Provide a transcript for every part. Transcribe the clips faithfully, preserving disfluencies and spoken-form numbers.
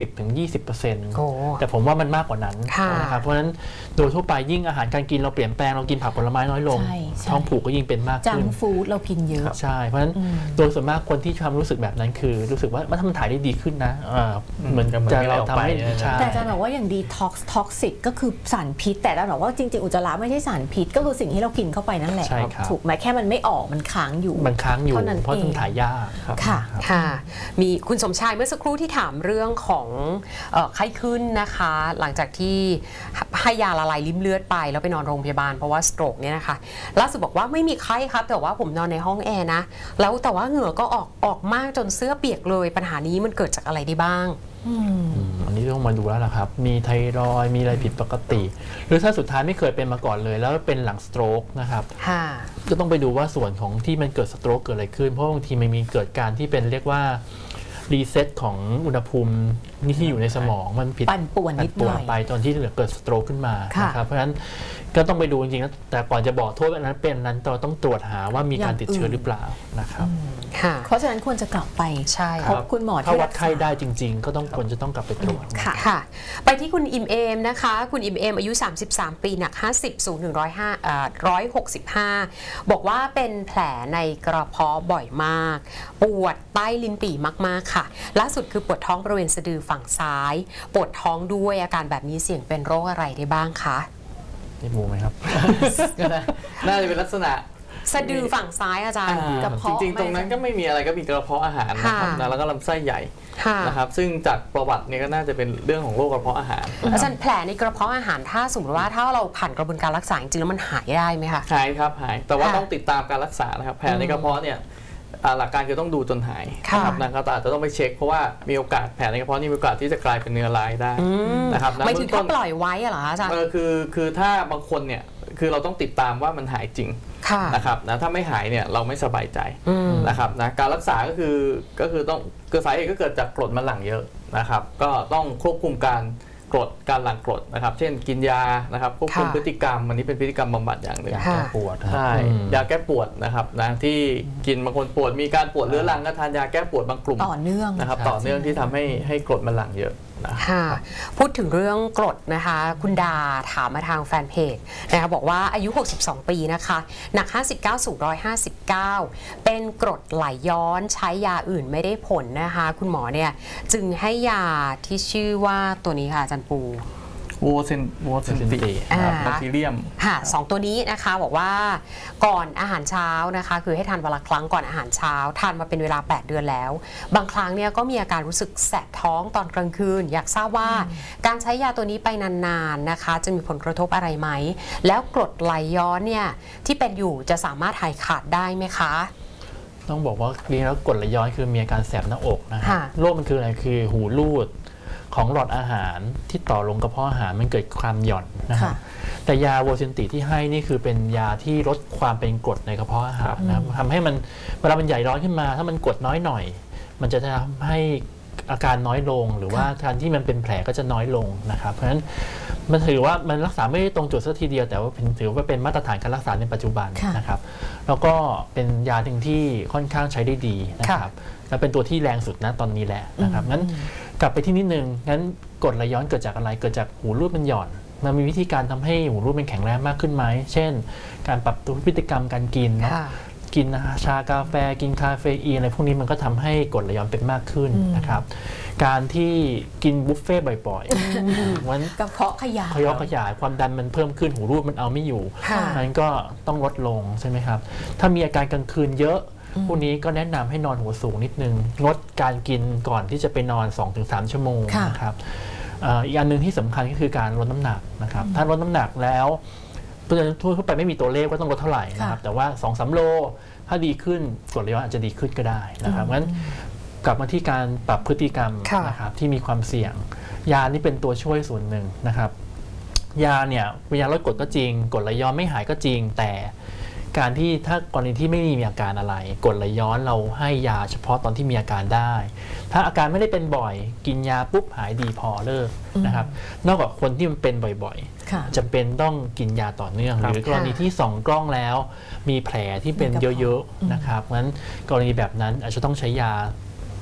สิบถึงยี่สิบเปอร์เซ็นต์ แต่ผมว่ามันมากกว่านั้นนะครับเพราะฉะนั้นโดยทั่วไปยิ่งอาหารการกินเราเปลี่ยนแปลงเรากินผักผลไม้น้อยลงท้องผูกก็ยิ่งเป็นมากขึ้นจังฟู้ดเรากินเยอะใช่เพราะฉะนั้นโดยส่วนมากคนที่ความรู้สึกแบบนั้นคือรู้สึกว่าถ้ามันถ่ายได้ดีขึ้นนะเหมือนจะเราทำให้แต่อาจารย์บอกว่าอย่างดีท็อกซ์ท็อกซิกก็คือสารพิษแต่เราบอกว่าจริงๆอุจจาระไม่ใช่สารพิษก็คือสิ่งที่เรากินเข้าไปนั่นแหละถูกไหมแค่มันไม่ออกมันค้างอยู่มันค้างอยู่เพราะต้องถ่ายยากค่ะค่ะมีคุณสมชายเมื่อสักครู่ที่ถามเรื่องของไข้ขึ้นนะคะหลังจากที่ให้ยาละลายริ่มเลือดไปแล้วไปนอนโรงพยาบาลเพราะว่าสโตรกเนี่ยนะคะล่าสุดบอกว่าไม่มีไข้ครับแต่ว่าผมนอนในห้องแอร์นะแล้วแต่ว่าเหงื่อก็ออกออกมากจนเสื้อเปียกเลยปัญหานี้มันเกิดจากอะไรได้บ้างอันนี้ต้องมาดูแล้วล่ะครับมีไทรอยด์มีอะไรผิดปกติหรือถ้าสุดท้ายไม่เคยเป็นมาก่อนเลยแล้วเป็นหลังสโตรกนะครับก็ต้องไปดูว่าส่วนของที่มันเกิดสโตรกเกิดอะไรขึ้นเพราะบางทีมันมีเกิดการที่เป็นเรียกว่ารีเซ็ตของอุณหภูมินี่ที่อยู่ในสมองมันผิดปั่นป่วนนิดหน่อยไปตอนที่เกิดสโตรกขึ้นมานะครับเพราะฉะนั้นก็ต้องไปดูจริงๆแต่ก่อนจะบอกโทษอันนั้นเป็นนั้นเราต้องตรวจหาว่ามีการติดเชื้อหรือเปล่านะครับเพราะฉะนั้นควรจะกลับไปพบคุณหมอถ้าวัดไข้ได้จริงๆก็ต้องควรจะต้องกลับไปตรวจค่ะไปที่คุณอิมเอมนะคะคุณอิมเอมอายุสามสิบสามปีหนักห้าสิบสูงหนึ่งร้อยห้าอ่าหนึ่งร้อยหกสิบห้าบอกว่าเป็นแผลในกระเพาะบ่อยมากปวดใต้ลิ้นปี่มากๆค่ะล่าสุดคือปวดท้องบริเวณสะดือฝั่งซ้ายปวดท้องด้วยอาการแบบนี้เสี่ยงเป็นโรคอะไรได้บ้างคะได้มูไหมครับน่าจะเป็นลักษณะสะดือฝั่งซ้ายอาจารย์จริงๆตรงนั้นก็ไม่มีอะไรก็มีกระเพาะอาหารนะครับแล้วก็ลำไส้ใหญ่นะครับซึ่งจากประวัติเนี่ยก็น่าจะเป็นเรื่องของโรคกระเพาะอาหารอาจารย์แผลในกระเพาะอาหารถ้าสมมติว่าถ้าเราผ่านกระบวนการรักษาจริงๆแล้วมันหายได้ไหมคะหายครับหายแต่ว่าต้องติดตามการรักษานะครับแผลในกระเพาะเนี่ยหลักการคือต้องดูจนหายนะครับนะครับแต่อาจจะต้องไปเช็คเพราะว่ามีโอกาสแผลในกระเพาะนี่มีโอกาสที่จะกลายเป็นเนื้อร้ายได้นะครับไม่ถึงถ้าปล่อยไว้เหรออาจารย์เออคือคือถ้าบางคนเนี่ยคือเราต้องติดตามว่ามันหายจริงนะครับนะถ้าไม่หายเนี่ยเราไม่สบายใจนะครับนะการรักษาก็คือก็คือต้องเกิดสาเหตุก็เกิดจากกรดมันหลั่งเยอะนะครับก็ต้องควบคุมการกรดการหลั่งกรดนะครับเช่นกินยานะครับควบคุมพฤติกรรมอันนี้เป็นพฤติกรรมบำบัดอย่างหนึ่งยาแก้ปวดใช่ยาแก้ปวดนะครับนะที่กินบางคนปวดมีการปวดเรื้อรังก็ทานยาแก้ปวดบางกลุ่มต่อเนื่องนะครับต่อเนื่องที่ทำให้ให้กรดมันหลั่งเยอะค่ะพูดถึงเรื่องกรดนะคะคุณดาถามมาทางแฟนเพจนะคะบอกว่าอายุหกสิบสองปีนะคะหนักห้าสิบเก้าสูงหนึ่งร้อยห้าสิบเก้าเป็นกรดไหลย้อนใช้ยาอื่นไม่ได้ผลนะคะคุณหมอเนี่ยจึงให้ยาที่ชื่อว่าตัวนี้ค่ะอาจารย์ปูโวเซนโวเซนติแบคทีเรียมค่ะสองตัวนี้นะคะบอกว่าก่อนอาหารเช้านะคะคือให้ทานวันละครั้งก่อนอาหารเช้าทานมาเป็นเวลาแปดเดือนแล้วบางครั้งเนี่ยก็มีอาการรู้สึกแสบท้องตอนกลางคืนอยากทราบว่าการใช้ยาตัวนี้ไปนานๆนะคะจะมีผลกระทบอะไรไหมแล้วกรดไหลย้อนเนี่ยที่เป็นอยู่จะสามารถหายขาดได้ไหมคะต้องบอกว่าจริงแล้วกรดไหลย้อนคือมีอาการแสบหน้าอกนะคะโรคมันคืออะไรคือหูรูดของหลอดอาหารที่ต่อลงกระเพาะอาหารมันเกิดความหย่อนนะครับแต่ยาโวซินติที่ให้นี่คือเป็นยาที่ลดความเป็นกรดในกระเพาะอาหารนะทำให้มันเวลามันใหญ่ร้อนขึ้นมาถ้ามันกรดน้อยหน่อยมันจะทำให้อาการน้อยลงหรือว่าการที่มันเป็นแผลก็จะน้อยลงนะครับเพราะฉะนั้นมันถือว่ามันรักษาไม่ได้ตรงจุดสักทีเดียวแต่ว่าถือว่าเป็นมาตรฐานการรักษาในปัจจุบันนะครับแล้วก็เป็นยาหนึ่งที่ค่อนข้างใช้ได้ดีนะครับและเป็นตัวที่แรงสุดนะตอนนี้แหละนะครับงั้นกลับไปที่นิดนึงงั้นกรดไหลย้อนเกิดจากอะไรเกิดจากหูรูดมันหย่อนมันมีวิธีการทำให้หูรูดมันแข็งแรงมากขึ้นไหมเช่นการปรับตัวพฤติกรรมการกินนะกินชากาแฟกินคาเฟอีนอะไรพวกนี้มันก็ทำให้กรดไหลย้อนเป็นมากขึ้นนะครับการที่กินบุฟเฟ่บ่อยๆมันกระเพาะขยายกระเพาะขยายความดันมันเพิ่มขึ้นหูรูดมันเอาไม่อยู่นั้นก็ต้องลดลงใช่ไหมครับถ้ามีอาการกลางคืนเยอะพวกนี้ก็แนะนำให้นอนหัวสูงนิดนึงงดการกินก่อนที่จะไปนอน สองถึงสาม ชั่วโมงนะครับอีกอันนึงที่สำคัญก็คือการลดน้ำหนักนะครับถ้าลดน้ำหนักแล้วทั่วไปไม่มีตัวเลขว่าต้องลดเท่าไหร่นะครับแต่ว่า สองถึงสาม โลถ้าดีขึ้นกรดไหลย้อนอาจจะดีขึ้นก็ได้นะครับงั้นกลับมาที่การปรับพฤติกรรมนะครับที่มีความเสี่ยงยานี่เป็นตัวช่วยส่วนหนึ่งนะครับยาเนี่ยยาลดกรดก็จริงกรดไหลย้อนไม่หายก็จริงแต่การที่ถ้ากรณีที่ไม่มีอาการอะไรกรดไหลย้อนเราให้ยาเฉพาะตอนที่มีอาการได้ถ้าอาการไม่ได้เป็นบ่อยกินยาปุ๊บหายดีพอเลิกนะครับนอกจากคนที่มันเป็นบ่อยๆจำเป็นต้องกินยาต่อเนื่องหรือกรณีที่ส่องกล้องแล้วมีแผลที่เป็นเยอะๆนะครับงั้นกรณีแบบนั้นอาจจะต้องใช้ยา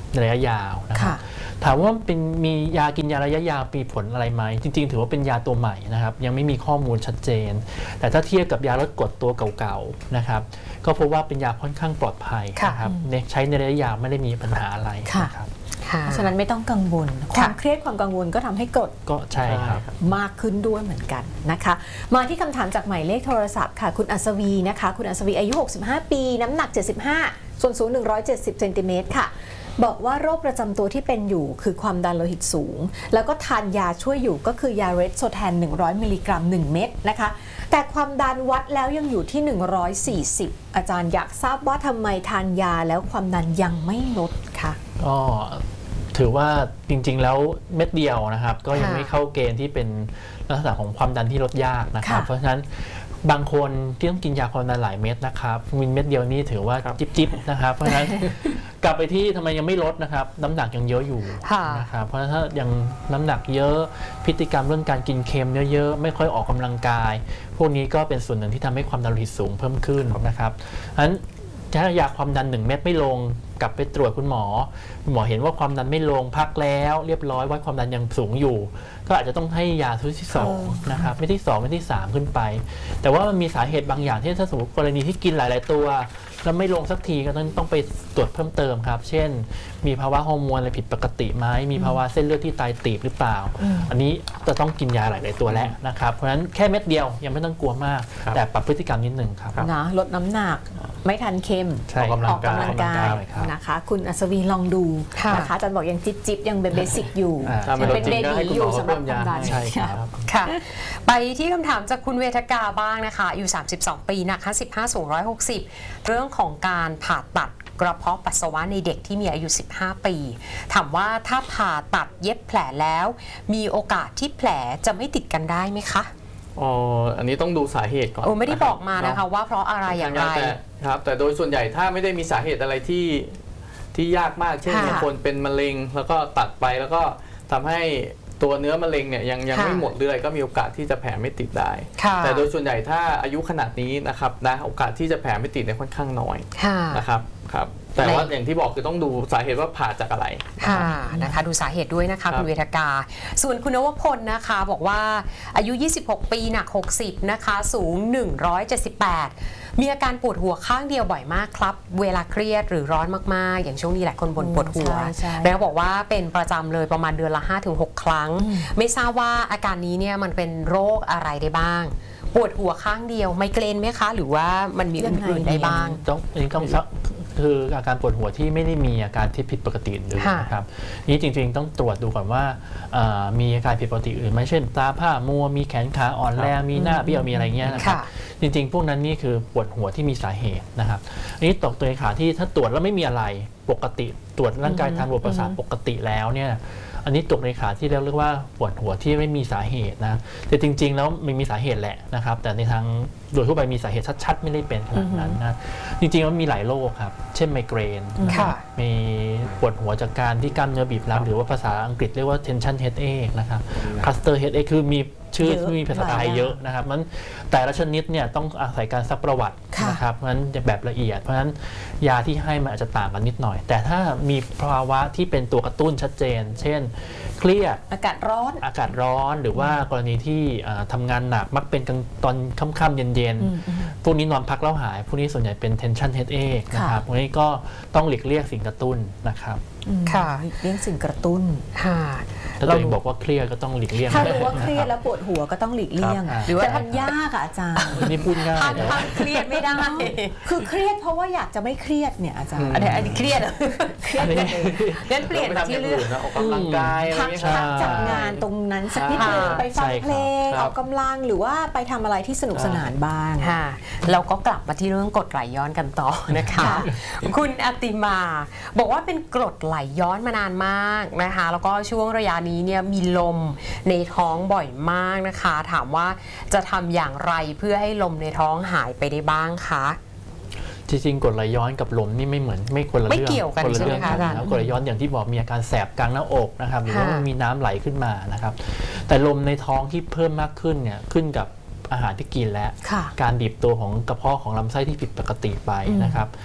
ในระยะยาวนะครับถามว่าเป็นมียากินยาระยะยาวมีผลอะไรไหมจริงๆถือว่าเป็นยาตัวใหม่นะครับยังไม่มีข้อมูลชัดเจนแต่ถ้าเทียบกับยาลดกรดตัวเก่าๆนะครับก็พบว่าเป็นยาค่อนข้างปลอดภัยนะครับใช้ในระยะยาวไม่ได้มีปัญหาอะไรนะครับเพราะฉะนั้นไม่ต้องกังวลความเครียดความกังวลก็ทำให้กรดก็ใช่ครับมากขึ้นด้วยเหมือนกันนะคะมาที่คำถามจากหมายเลขโทรศัพท์ค่ะคุณอัศวีนะคะคุณอัศวีอายุหกสิบห้าปีน้ำหนักเจ็ดสิบห้าส่วนสูงหนึ่งร้อยเจ็ดสิบเซนติเมตรค่ะบอกว่าโรคประจำตัวที่เป็นอยู่คือความดันโลหิตสูงแล้วก็ทานยาช่วยอยู่ก็คือยาเรสโซแทนหนึ่งร้อยมิลลิกรัมหนึ่งเม็ดนะคะแต่ความดันวัดแล้วยังอยู่ที่หนึ่งร้อยสี่สิบอาจารย์อยากทราบว่าทำไมทานยาแล้วความดันยังไม่ลดคะก็ถือว่าจริงๆแล้วเม็ดเดียวนะครับก็ยังไม่เข้าเกณฑ์ที่เป็นลักษณะของความดันที่ลดยากนะครับเพราะฉะนั้นบางคนที่ต้องกินยาความดันหลายเม็ดนะครับมินเม็ดเดียวนี่ถือว่าจิ๊บๆนะครับเพราะฉะนั้นกลับไปที่ทำไมยังไม่ลดนะครับน้ำหนักยังเยอะอยู่นะครับเพราะฉะนั้นถ้ายังน้ำหนักเยอะพฤติกรรมเรื่องการกินเค็มเยอะๆไม่ค่อยออกกำลังกายพวกนี้ก็เป็นส่วนหนึ่งที่ทำให้ความดันโลหิตสูงเพิ่มขึ้นนะครับเพราะฉะนั้นถ้ายาความดันหนึ่งเม็ดไม่ลงกลับไปตรวจคุณหมอคุณหมอเห็นว่าความดันไม่ลงพักแล้วเรียบร้อยวัดความดันยังสูงอยู่ก็อาจจะต้องให้ยาชุดที่สองนะครับไม่ที่สองไม่ที่สามขึ้นไปแต่ว่ามันมีสาเหตุบางอย่างที่ถ้าสมมติกรณีที่กินหลายๆตัวแล้วไม่ลงสักทีก็ต้องต้องไปตรวจเพิ่มเติมครับเช่นมีภาวะฮอร์โมนอะไรผิดปกติไหมมีภาวะเส้นเลือดที่ตายตีบหรือเปล่าอันนี้จะต้องกินยาหลายๆตัวแล้วนะครับเพราะฉะนั้นแค่เม็ดเดียวยังไม่ต้องกลัวมากแต่ปรับพฤติกรรมนิดนึงครับนะลดน้ำหนักไม่ทานเค็มออกกำลังกายนะคะคุณอัศวีลองดูนะคะอาจารย์บอกยังจิ๊บจิ๊บยังเป็นเบสิกอยู่ยังเป็นเบบีอยู่สำหรับความดันค่ะไปที่คำถามจากคุณเวทกาบ้างนะคะอายุสามสิบสองปีหนักห้าสิบห้าสูงหนึ่งร้อยหกสิบเรื่องของการผ่าตัดกระเพาะปัสสาวะในเด็กที่มีอายุสิบห้าปีถามว่าถ้าผ่าตัดเย็บแผลแล้วมีโอกาสที่แผลจะไม่ติดกันได้ไหมคะอ๋ออันนี้ต้องดูสาเหตุก่อนโอ้ไม่ได้บอกมานะคะว่าเพราะอะไรอย่างไรครับแต่โดยส่วนใหญ่ถ้าไม่ได้มีสาเหตุอะไรที่ที่ยากมากเช่นบางคนเป็นมะเร็งแล้วก็ตัดไปแล้วก็ทำให้ตัวเนื้อมะเร็งเนี่ยยังยังไม่หมดเรื่อยก็มีโอกาสที่จะแผลไม่ติดได้แต่โดยส่วนใหญ่ถ้าอายุขนาดนี้นะครับนะโอกาสที่จะแผลไม่ติดเนี่ยค่อนข้างน้อยนะครับครับแต่ว่าอย่างที่บอกคือต้องดูสาเหตุว่าผ่าจากอะไรค่ะนะคะดูสาเหตุด้วยนะคะคุณเวทกาส่วนคุณนวพลนะคะบอกว่าอายุยี่สิบหกปีหนักหกสิบนะคะสูงหนึ่งร้อยเจ็ดสิบแปดมีอาการปวดหัวข้างเดียวบ่อยมากครับเวลาเครียดหรือร้อนมากๆอย่างช่วงนี้หลายคนบ่นปวดหัวแล้วบอกว่าเป็นประจำเลยประมาณเดือนละ ห้าถึงหก ครั้งไม่ทราบว่าอาการนี้เนี่ยมันเป็นโรคอะไรได้บ้างปวดหัวข้างเดียวไมเกรนไหมคะหรือว่ามันมีอื่นๆได้บ้างต้องอันนี้ต้องคืออาการปวดหัวที่ไม่ได้มีอาการที่ผิดปกติอื่นนะครับนี่จริงๆต้องตรวจดูก่อนว่ามีอาการผิดปกติอื่นไหมเช่นตาผ้ามัวมีแขนขาอ่อนแรงมีหน้าเบี้ยวมีอะไรเงี้ยนะครับจริงๆพวกนั้นนี่คือปวดหัวที่มีสาเหตุนะครับนี่ตกตัวขาที่ถ้าตรวจแล้วไม่มีอะไรปกติตรวจร่างกายทางระบบประสาทปกติแล้วเนี่ยอันนี้ตกในขาที่เรียกว่าปวดหัวที่ไม่มีสาเหตุนะแต่จริงๆแล้วมันมีสาเหตุแหละนะครับแต่ในทางโดยทั่วไปมีสาเหตุชัดๆไม่ได้เป็นขนาดนั้นนะจริงๆแล้วมีหลายโรคครับเช่นไมเกรนมีปวดหัวจากการที่กล้ามเนื้อบีบรัดหรือว่าภาษาอังกฤษเรียกว่า tension headache นะครับ cluster headache คือมีชื่อที่มีภาษาไทยเยอะนะครับมันแต่ละชนิดเนี่ยต้องอาศัยการซักประวัตินะครับเพราะฉะนั้นจะแบบละเอียดเพราะฉะนั้นยาที่ให้มันอาจจะต่างกันนิดหน่อยแต่ถ้ามีภาวะที่เป็นตัวกระตุ้นชัดเจนเช่นเครียดอากาศร้อนอากาศร้อนหรือว่ากรณีที่ทำงานหนักมักเป็นตอนค่ำๆเย็นๆพวกนี้นอนพักแล้วหายพวกนี้ส่วนใหญ่เป็น tension headache นะครับพวกนี้ก็ต้องหลีกเลี่ยงสิ่งกระตุ้นนะครับค่ะเลี่ยงสิ่งกระตุ้นค่ะถ้าตัวเองบอกว่าเครียดก็ต้องหลีกเลี่ยงถ้ารู้ว่าเครียดแล้วปวดหัวก็ต้องหลีกเลี่ยงหรือว่ามันยากอะอาจารย์นี่พูดง่ายนะเครียดไม่ได้คือเครียดเพราะว่าอยากจะไม่เครียดเนี่ยอาจารย์อันนี้เครียดเครียดงั้นเปลี่ยนที่เรื่องออกกำลังกายพักจากงานตรงนั้นสักนิดนึงไปฟังเพลงออกกำลังหรือว่าไปทำอะไรที่สนุกสนานบ้างค่ะเราก็กลับมาที่เรื่องกรดไหลย้อนกันต่อนะคะคุณอติมาบอกว่าเป็นกรดไหลย้อนมานานมากนะคะแล้วก็ช่วงระยะนี้เนี่ยมีลมในท้องบ่อยมากนะคะถามว่าจะทำอย่างไรเพื่อให้ลมในท้องหายไปได้บ้างคะจริงๆกรดไหลย้อนกับลมนี่ไม่เหมือนไม่คนละเรื่องไม่เกี่ยวกันใช่ไหมคะอาจารย์กรดไหลย้อนอย่างที่บอกมีอาการแสบกลางหน้าอกนะครับหรือว่ามีน้ำไหลขึ้นมานะครับแต่ลมในท้องที่เพิ่มมากขึ้นเนี่ยขึ้นกับอาหารที่กินและการบีบตัวของกระเพาะของลำไส้ที่ผิดปกติไปนะครับ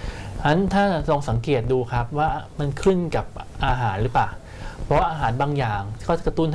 อันถ้าลองสังเกตดูครับว่ามันขึ้นกับอาหารหรือเปล่าเพราะอาหารบางอย่างก็จะกระตุ้น